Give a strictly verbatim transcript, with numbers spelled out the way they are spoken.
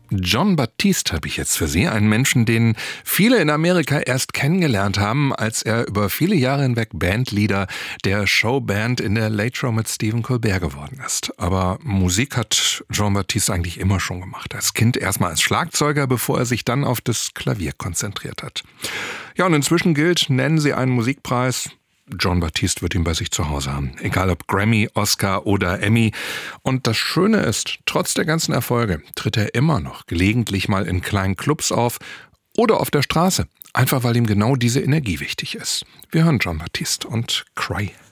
Jon Batiste habe ich jetzt für Sie, einen Menschen, den viele in Amerika erst kennengelernt haben, als er über viele Jahre hinweg Bandleader der Showband in der Late Show mit Stephen Colbert geworden ist. Aber Musik hat Jon Batiste eigentlich immer schon gemacht. Als Kind erstmal als Schlagzeuger, bevor er sich dann auf das Klavier konzentriert hat. Ja, und inzwischen gilt, nennen Sie einen Musikpreis, Jon Batiste wird ihn bei sich zu Hause haben. Egal ob Grammy, Oscar oder Emmy. Und das Schöne ist, trotz der ganzen Erfolge tritt er immer noch gelegentlich mal in kleinen Clubs auf oder auf der Straße. Einfach weil ihm genau diese Energie wichtig ist. Wir hören Jon Batiste und Cry.